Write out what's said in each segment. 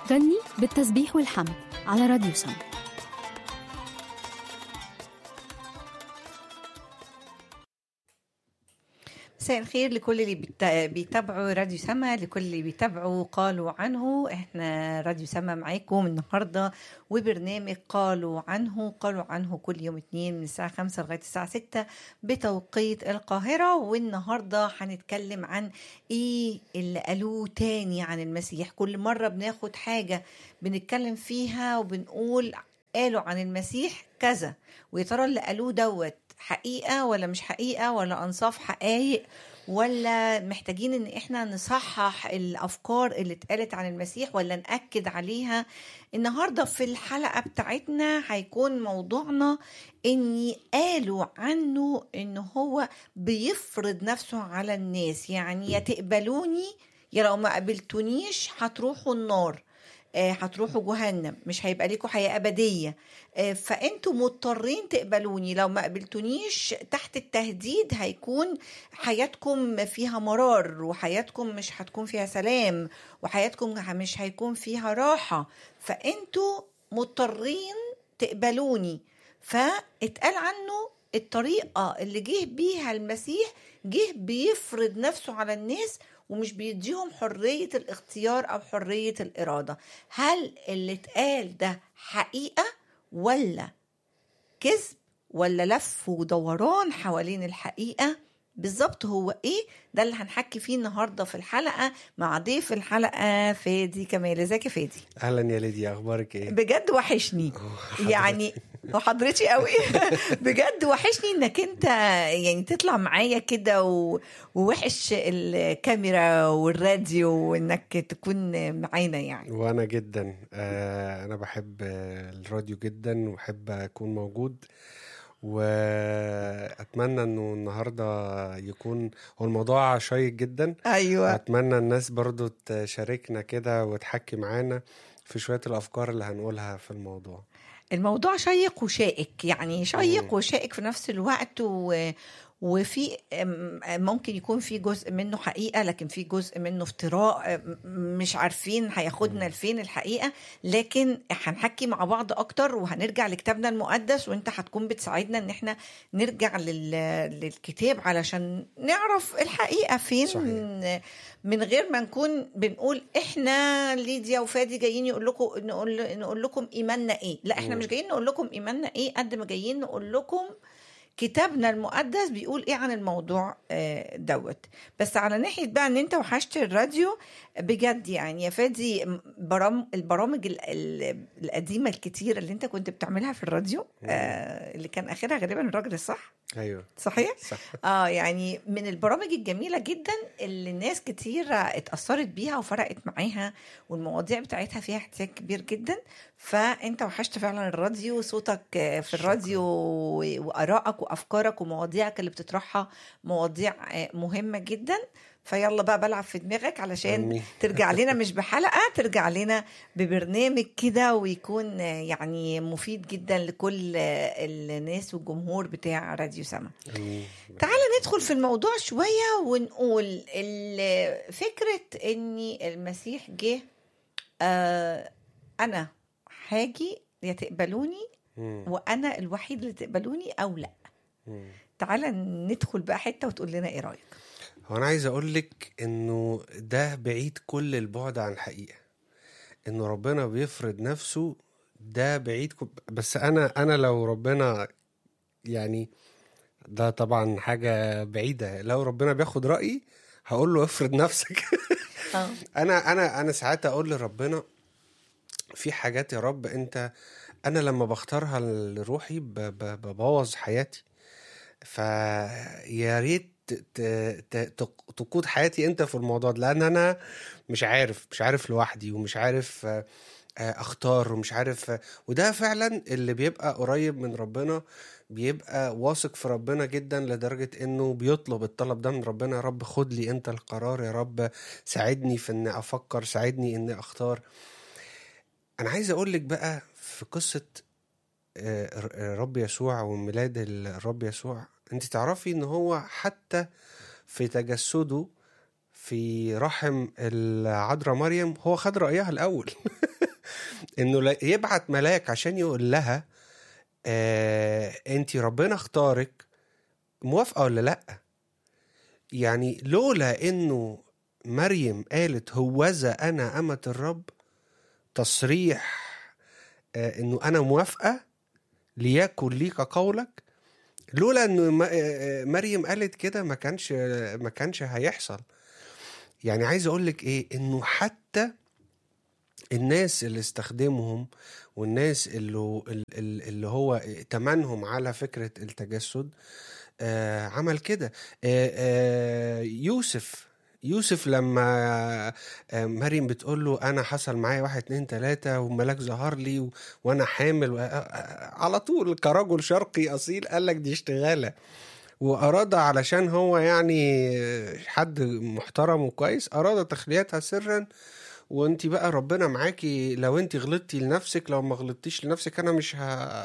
غني بالتسبيح والحمد على راديو سما. مساء الخير لكل اللي بيتابعوا راديو سما، لكل اللي بيتابعوا قالوا عنه. احنا راديو سما معاكم النهارده وبرنامج قالوا عنه كل يوم اثنين من الساعة 5 لغاية الساعة 6 بتوقيت القاهرة. والنهارده هنتكلم عن ايه اللي قالوه تاني عن المسيح. كل مرة بناخد حاجة بنتكلم فيها وبنقول قالوا عن المسيح كذا، ويا ترى اللي قالوه دوت حقيقة ولا مش حقيقة، ولا أنصاف حقائق، ولا محتاجين ان احنا نصحح الأفكار اللي اتقالت عن المسيح ولا نأكد عليها. النهاردة في الحلقة بتاعتنا هيكون موضوعنا اني قالوا عنه انه هو بيفرض نفسه على الناس، يعني يا تقبلوني يا لو ما قبلتونيش هتروحوا النار، هتروحوا جهنم، مش هيبقى لكم حياة أبدية، فأنتوا مضطرين تقبلوني، لو ما قبلتونيش تحت التهديد هيكون حياتكم فيها مرار، وحياتكم مش هتكون فيها سلام، وحياتكم مش هيكون فيها راحة، فأنتوا مضطرين تقبلوني. فاتقال عنه الطريقة اللي جه بيها المسيح، جه بيفرض نفسه على الناس ومش بيديهم حرية الاختيار أو حرية الإرادة. هل اللي اتقال ده حقيقة ولا كذب ولا لف ودوران حوالين الحقيقة؟ بالظبط هو ايه ده اللي هنحكي فيه النهاردة في الحلقة مع ضيف الحلقة فادي كمال. ازيك يا فادي؟ اهلا يا ليديا، اخبارك ايه؟ بجد وحشني يعني، وحضرتي قوي بجد وحشني انك انت يعني تطلع معايا كده ووحش الكاميرا والراديو وانك تكون معانا يعني. وانا جدا انا بحب الراديو جدا وبحب اكون موجود، واتمنى انه النهارده يكون هو الموضوع شيق جدا. ايوه، اتمنى الناس برضو تشاركنا كده وتحكي معانا في شوية الافكار اللي هنقولها في الموضوع. الموضوع شيق وشائك، يعني شيق وشائك في نفس الوقت، وفي ممكن يكون في جزء منه حقيقة لكن في جزء منه افتراء، مش عارفين هياخدنا لفين الحقيقة. لكن هنحكي مع بعض أكتر وهنرجع لكتابنا المقدس، وانت هتكون بتساعدنا ان احنا نرجع للكتاب علشان نعرف الحقيقة فين. صحيح. من غير ما نكون بنقول احنا ليديا وفادي جايين نقول لكم ايماننا ايه. لا، احنا مش جايين نقول لكم ايماننا ايه قد ما جايين نقول لكم كتابنا المقدس بيقول ايه عن الموضوع دوت. بس على ناحية بقى ان انت وحشت الراديو بجد يعني يا فادي، البرامج القديمة الكتيرة اللي انت كنت بتعملها في الراديو، اللي كان اخرها غالبا الراجل الصح. ايوه صحيح صح. يعني من البرامج الجميلة جدا اللي الناس كتير اتأثرت بيها وفرقت معاها، والمواضيع بتاعتها فيها احتياج كبير جدا. فانت وحشت فعلا الراديو، صوتك في الراديو وآرائك وأفكارك ومواضيعك اللي بتطرحها مواضيع مهمة جدا. فيلا بقى بلعب في دماغك علشان ترجع لنا مش بحلقة، ترجع لنا ببرنامج كده ويكون يعني مفيد جدا لكل الناس والجمهور بتاع راديو سما. تعال ندخل في الموضوع شوية ونقول فكرة اني المسيح جه انا هاجي يا تقبلوني وانا الوحيد اللي تقبلوني او لا. تعال ندخل بقى حتة وتقول لنا ايه رأيك. هو انا عايز اقولك انه ده بعيد كل البعد عن الحقيقة، انه ربنا بيفرض نفسه، ده بعيد بس انا لو ربنا يعني ده طبعا حاجة بعيدة، لو ربنا بياخد رأيي هقول له افرض نفسك. انا ساعات اقول لربنا في حاجات يا رب انا لما بختارها لروحي ببوظ حياتي، فيا ريت تقود حياتي انت في الموضوع ده، لان انا مش عارف لوحدي، ومش عارف اختار، ومش عارف. وده فعلا اللي بيبقى قريب من ربنا، بيبقى واثق في ربنا جدا لدرجة انه بيطلب الطلب ده من ربنا: يا رب خد لي انت القرار، يا رب ساعدني في اني افكر، ساعدني اني اختار. انا عايز اقولك بقى في قصة الرب يسوع وميلاد الرب يسوع، انت تعرفي ان هو حتى في تجسده في رحم العذراء مريم هو خد رأيها الأول. انه يبعت ملاك عشان يقول لها انت ربنا اختارك، موافقة ولا لا؟ يعني لولا انه مريم قالت هوذا انا امة الرب، تصريح انه انا موافقة ليكن ليك قولك، لولا انه مريم قالت كده ما كانش هيحصل. يعني عايز اقولك ايه، انه حتى الناس اللي استخدمهم والناس اللي هو تمنهم على فكرة التجسد عمل كده. يوسف لما مريم بتقول له انا حصل معايا 1 2 3 وملاك ظهر لي وانا حامل على طول كرجل شرقي اصيل قال لك دي اشتغالة، واراد علشان هو يعني حد محترم وكويس اراد تخليتها سرا. وانت بقى ربنا معاكي، لو انت غلطتي لنفسك، لو ما غلطتيش لنفسك انا مش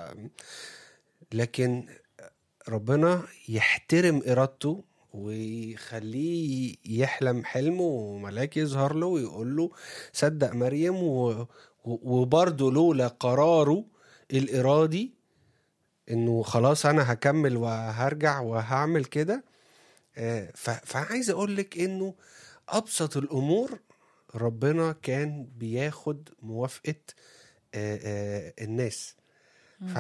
لكن ربنا يحترم إرادته ويخليه يحلم حلمه، وملاك يظهر له ويقول له صدق مريم. وبرضه لولا قراره الإرادي إنه خلاص أنا هكمل وهرجع وهعمل كده. فعايز أقولك إنه أبسط الأمور ربنا كان بياخد موافقة الناس. ف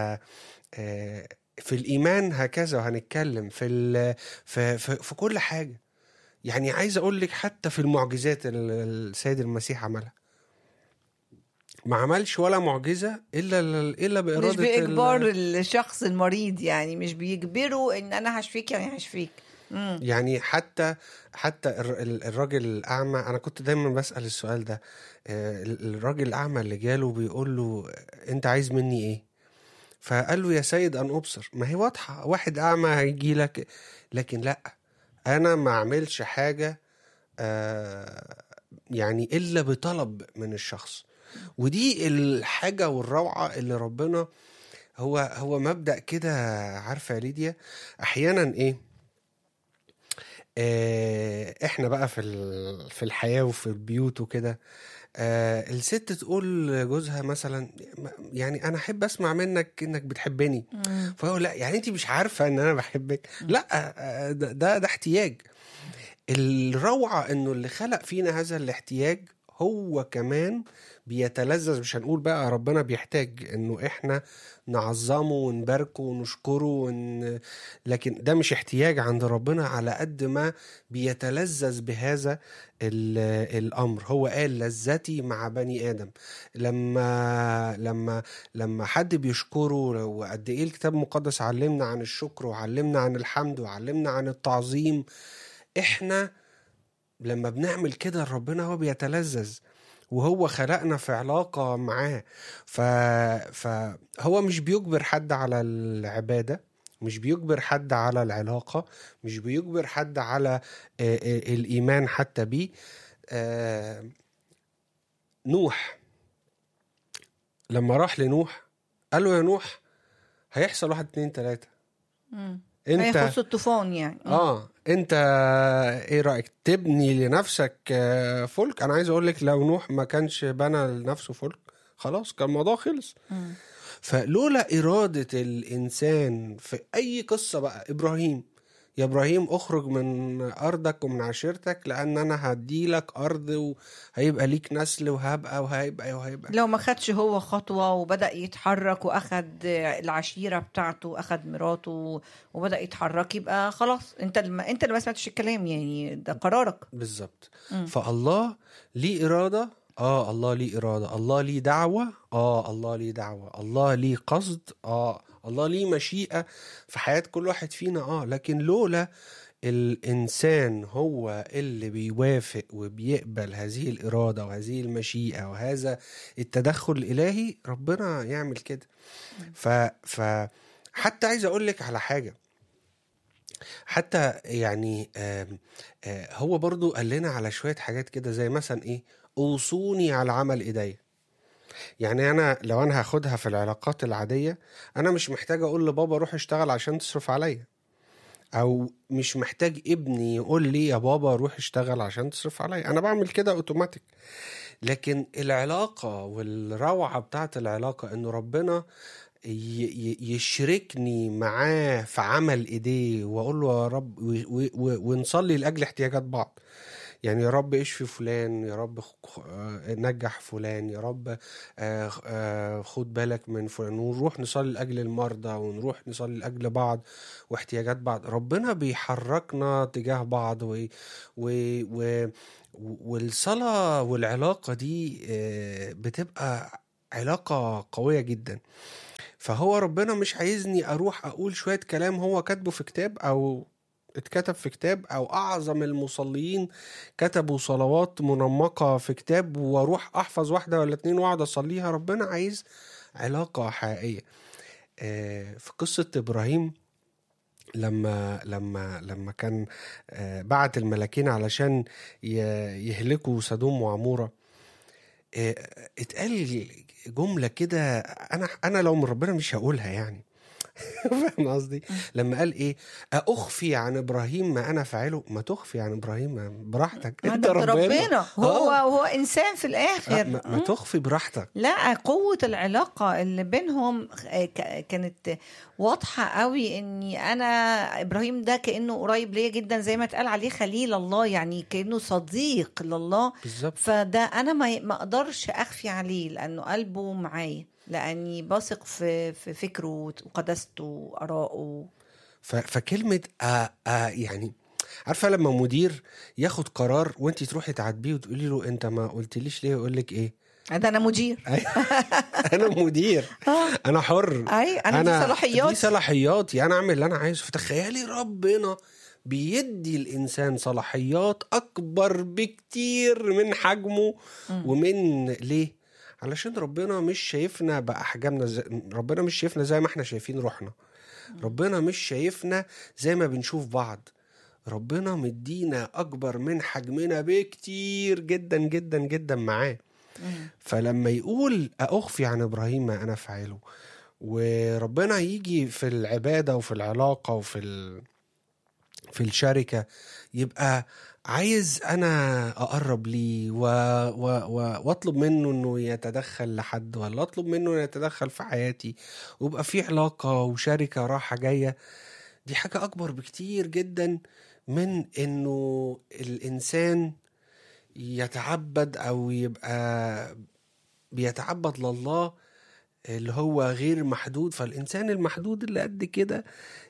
في الإيمان هكذا، وهنتكلم في كل حاجة. يعني عايز أقول لك حتى في المعجزات السيد المسيح عملها، ما عملش ولا معجزة إلا بإرادة، مش بإجبار الشخص المريض، يعني مش بيجبره إن أنا هشفيك يعني هشفيك. يعني حتى الراجل الأعمى، أنا كنت دايما بسأل السؤال ده. الراجل الأعمى اللي جاله بيقول له أنت عايز مني إيه؟ فقال له يا سيد أن أبصر. ما هي واضحة، واحد أعمى هيجي لك، لكن لأ، أنا ما أعملش حاجة يعني إلا بطلب من الشخص. ودي الحاجة والروعة اللي ربنا هو مبدأ كده. عارفة يا ليديا، أحيانا إيه، إحنا بقى في الحياة وفي البيوت وكده، الست تقول جوزها مثلا يعني انا احب اسمع منك انك بتحبني، فيقول لا يعني انت مش عارفه ان انا بحبك. لا، ده احتياج. الروعه انه اللي خلق فينا هذا الاحتياج هو كمان بيتلذذ. مش هنقول بقى ربنا بيحتاج انه احنا نعظمه ونباركه ونشكره لكن ده مش احتياج عند ربنا، على قد ما بيتلذذ بهذا الامر. هو قال لذتي مع بني ادم. لما حد بيشكره، وقد ايه الكتاب المقدس علمنا عن الشكر وعلمنا عن الحمد وعلمنا عن التعظيم. احنا لما بنعمل كده ربنا هو بيتلذذ، وهو خلقنا في علاقة معاه. فهو مش بيجبر حد على العبادة، مش بيجبر حد على العلاقة، مش بيجبر حد على الإيمان حتى بيه. نوح لما راح لنوح قال له يا نوح هيحصل 1 2 3. انت هيخص الطوفان يعني. انت ايه رأيك تبني لنفسك فلك؟ انا عايز اقولك لو نوح ما كانش بنى لنفسه فلك خلاص كان الموضوع خلص. فلولا إرادة الإنسان في أي قصة بقى، إبراهيم، يا إبراهيم أخرج من أرضك ومن عشيرتك لأن أنا هديلك أرض وهيبقى ليك نسل وهيبقى لو ما خدش هو خطوة وبدأ يتحرك وأخد العشيرة بتاعته وأخد مراته وبدأ يتحرك، يبقى خلاص انت اللي ما سمعتش الكلام، يعني ده قرارك بالظبط. فالله ليه إرادة، الله ليه إرادة، الله ليه دعوة، الله ليه دعوة، الله ليه قصد، الله ليه مشيئة في حياة كل واحد فينا. لكن لولا الإنسان هو اللي بيوافق وبيقبل هذه الإرادة وهذه المشيئة وهذا التدخل الإلهي، ربنا يعمل كده. حتى عايز أقولك على حاجة، حتى يعني هو برضو قال لنا على شوية حاجات كده، زي مثلا ايه، اوصوني على عمل ايديا. يعني انا لو انا هاخدها في العلاقات العادية، انا مش محتاج اقول لبابا روح اشتغل عشان تصرف عليا. او مش محتاج ابني يقول لي يا بابا روح اشتغل عشان تصرف عليا، انا بعمل كده اوتوماتيك. لكن العلاقة والروعة بتاعت العلاقة انه ربنا يشركني معاه في عمل ايديه، واقول له يا رب ونصلي لاجل احتياجات بعض. يعني يا رب اشفي فلان، يا رب نجح فلان، يا رب خد بالك من فلان، ونروح نصلي لاجل المرضى، ونروح نصلي لاجل بعض واحتياجات بعض. ربنا بيحركنا تجاه بعض و والصلاة والعلاقة دي بتبقى علاقة قوية جدا. فهو ربنا مش عايزني اروح اقول شوية كلام هو كاتبه في كتاب او اتكتب في كتاب، او اعظم المصلين كتبوا صلوات منمقة في كتاب، واروح احفظ واحدة ولا اتنين واقعد اصليها. ربنا عايز علاقة حقيقية. في قصة ابراهيم لما كان بعت الملاكين علشان يهلكوا سدوم وعمورة، اتقال جملة كده انا لو من ربنا مش هقولها يعني. فاهم قصدي؟ لما قال ايه؟ اخفي عن ابراهيم ما انا فاعله. ما تخفي عن ابراهيم براحتك، انت ربنا هو انسان في الاخر. ما تخفي براحتك. لا، قوة العلاقة اللي بينهم كانت واضحة قوي. اني انا ابراهيم ده كأنه قريب ليا جدا، زي ما اتقال عليه خليل الله، يعني كأنه صديق لله بالظبط. فده انا ما اقدرش اخفي عليه، لانه قلبه معايا، لاني بثق في فكره وقدسته وآرائه. فكلمة يعني عارفة لما مدير ياخد قرار وانتي تروحي تعاتبيه وتقولي له انت ما قلتليش ليه، يقول لك ايه؟ ده انا مدير. انا مدير، انا حر، انا دي صلاحياتي، انا اعمل اللي انا عايزه. فتخيلي ربنا بيدي الانسان صلاحيات اكبر بكتير من حجمه ومن ليه؟ علشان ربنا مش شايفنا بأحجامنا، ربنا مش شايفنا زي ما احنا شايفين روحنا، ربنا مش شايفنا زي ما بنشوف بعض. ربنا مدينا أكبر من حجمنا بكتير جدا جدا جدا معاه. فلما يقول أخفي عن إبراهيم ما أنا فاعله، وربنا يجي في العبادة وفي العلاقة في الشركة، يبقى عايز أنا أقرب لي وأطلب منه أنه يتدخل لحد، ولا أطلب منه أنه يتدخل في حياتي، ويبقى في علاقة وشركة راحة جاية. دي حاجة أكبر بكتير جدا من أنه الإنسان يتعبد أو يبقى بيتعبد لله اللي هو غير محدود. فالإنسان المحدود اللي قد كده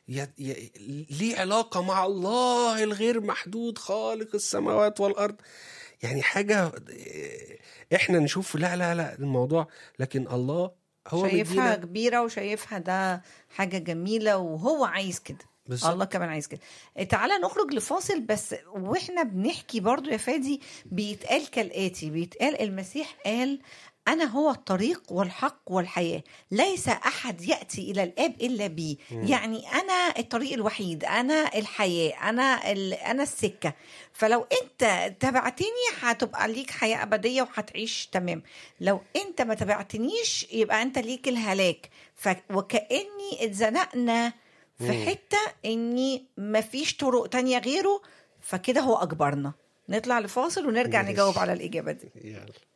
ليه علاقة مع الله الغير محدود خالق السماوات والأرض. يعني حاجة إحنا نشوف لا لا لا الموضوع، لكن الله هو شايفها كبيرة وشايفها ده حاجة جميلة، وهو عايز كده. بالزبط. الله كمان عايز كده. تعالى نخرج لفاصل بس، واحنا بنحكي برضو يا فادي بيتقال كالآتي، بيتقال المسيح قال أنا هو الطريق والحق والحياة، ليس أحد يأتي إلى الآب إلا بي. يعني أنا الطريق الوحيد، أنا الحياة، أنا السكة. فلو أنت تبعتني هتبقى ليك حياة أبدية وهتعيش تمام، لو أنت ما تبعتنيش يبقى أنت ليك الهلاك. وكأني اتزنقنا في حتة إني مفيش طرق تانية غيره، فكده هو أجبرنا. نطلع لفاصل ونرجع نجاوب على الإجابة دي. يلا.